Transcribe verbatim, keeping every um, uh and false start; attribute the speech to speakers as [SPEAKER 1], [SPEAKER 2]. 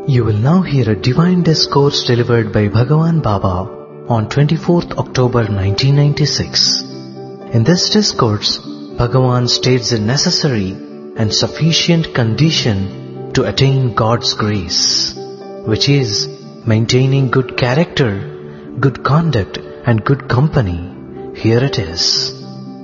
[SPEAKER 1] You will now hear a divine discourse delivered by Bhagavan Baba on twenty-fourth October nineteen ninety-six. In this discourse, Bhagavan states the necessary and sufficient condition to attain God's grace, which is maintaining good character, good conduct and good company. Here it is.